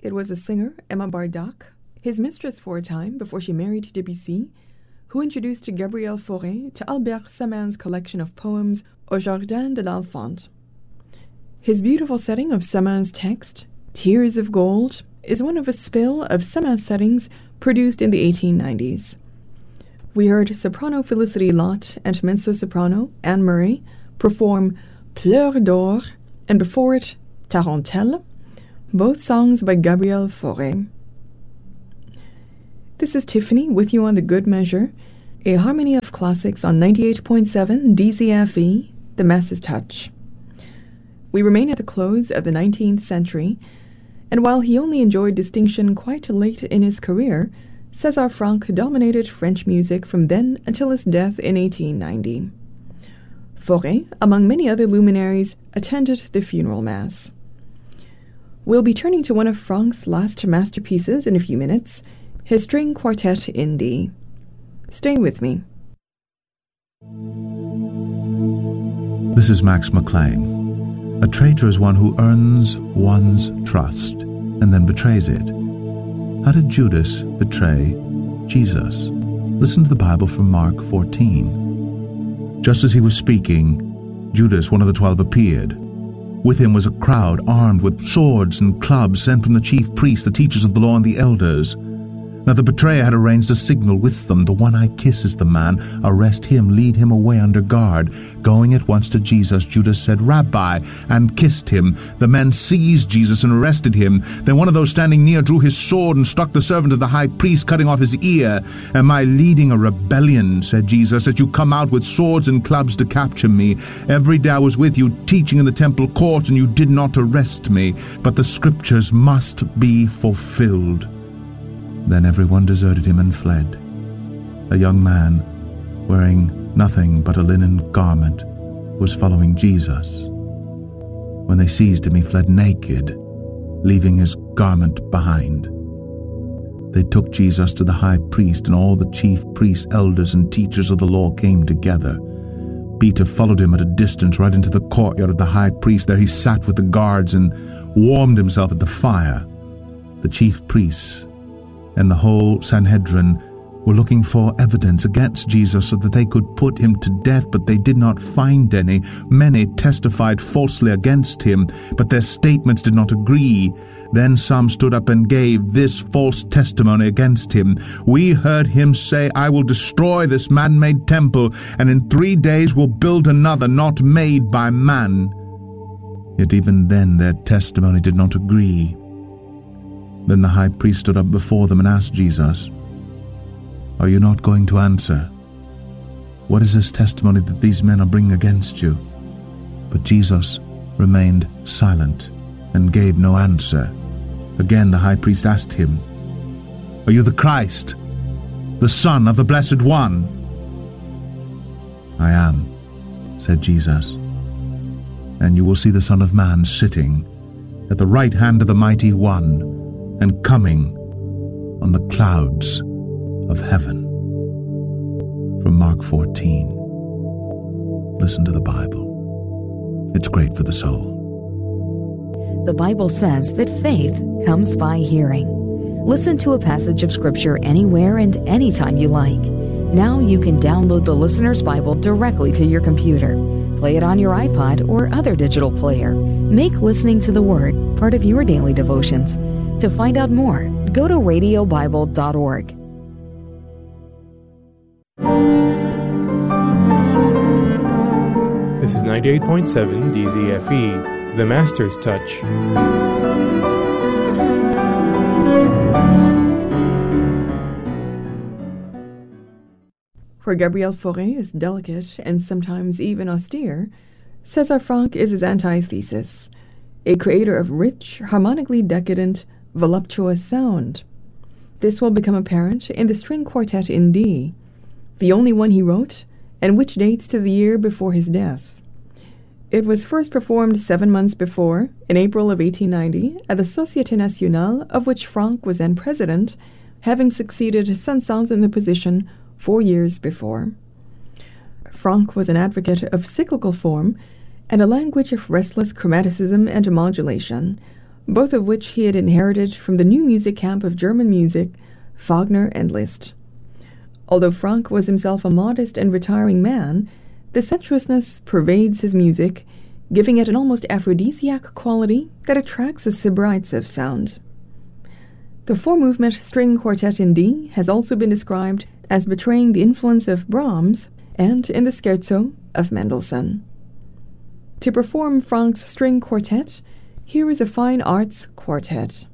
it was a singer, Emma Bardac, his mistress for a time before she married Debussy, who introduced Gabriel Fauré to Albert Samain's collection of poems Au Jardin de l'Enfant. His beautiful setting of Samain's text, Tears of Gold, is one of a spill of Samain's settings produced in the 1890s. We heard soprano Felicity Lott and mezzo-soprano Anne Murray perform Pleurs d'Or, and before it, Tarentelle, both songs by Gabriel Fauré. This is Tiffany with you on The Good Measure, a harmony of classics on 98.7 DZFE, The Master's Touch. We remain at the close of the 19th century, and while he only enjoyed distinction quite late in his career, César Franck dominated French music from then until his death in 1890. Fauré, among many other luminaries, attended the funeral mass. We'll be turning to one of Franck's last masterpieces in a few minutes, his string quartet in D. Stay with me. This is Max McLean. A traitor is one who earns one's trust and then betrays it. How did Judas betray Jesus? Listen to the Bible from Mark 14. Just as he was speaking, Judas, one of the 12, appeared. With him was a crowd armed with swords and clubs sent from the chief priests, the teachers of the law, and the elders. Now the betrayer had arranged a signal with them. The one eye kisses the man. Arrest him, lead him away under guard. Going at once to Jesus, Judas said, Rabbi, and kissed him. The men seized Jesus and arrested him. Then one of those standing near drew his sword and struck the servant of the high priest, cutting off his ear. Am I leading a rebellion, said Jesus, that you come out with swords and clubs to capture me? Every day I was with you, teaching in the temple court, and you did not arrest me. But the scriptures must be fulfilled. Then everyone deserted him and fled. A young man, wearing nothing but a linen garment, was following Jesus. When they seized him, he fled naked, leaving his garment behind. They took Jesus to the high priest, and all the chief priests, elders, and teachers of the law came together. Peter followed him at a distance right into the courtyard of the high priest. There he sat with the guards and warmed himself at the fire. The chief priests and the whole Sanhedrin were looking for evidence against Jesus so that they could put him to death, but they did not find any. Many testified falsely against him, but their statements did not agree. Then some stood up and gave this false testimony against him. We heard him say, I will destroy this man-made temple, and in 3 days will build another not made by man. Yet even then their testimony did not agree. Then the high priest stood up before them and asked Jesus, Are you not going to answer? What is this testimony that these men are bringing against you? But Jesus remained silent and gave no answer. Again the high priest asked him, Are you the Christ, the Son of the Blessed One? I am, said Jesus, and you will see the Son of Man sitting at the right hand of the Mighty One, and coming on the clouds of heaven. From Mark 14. Listen to the Bible. It's great for the soul. The Bible says that faith comes by hearing. Listen to a passage of Scripture anywhere and anytime you like. Now you can download the Listener's Bible directly to your computer. Play it on your iPod or other digital player. Make listening to the Word part of your daily devotions. To find out more, go to radiobible.org. This is 98.7 DZFE, The Master's Touch. Where Gabriel Fauré is delicate and sometimes even austere, César Franck is his antithesis, a creator of rich, harmonically decadent, voluptuous sound. This will become apparent in the string quartet in D, the only one he wrote, and which dates to the year before his death. It was first performed 7 months before, in April of 1890, at the Société Nationale, of which Franck was then president, having succeeded Saint-Saëns in the position 4 years before. Franck was an advocate of cyclical form and a language of restless chromaticism and modulation, both of which he had inherited from the new music camp of German music, Wagner and Liszt. Although Franck was himself a modest and retiring man, the sensuousness pervades his music, giving it an almost aphrodisiac quality that attracts a Sybarites sound. The four-movement string quartet in D has also been described as betraying the influence of Brahms and in the scherzo of Mendelssohn. To perform Franck's string quartet, here is a fine arts quartet.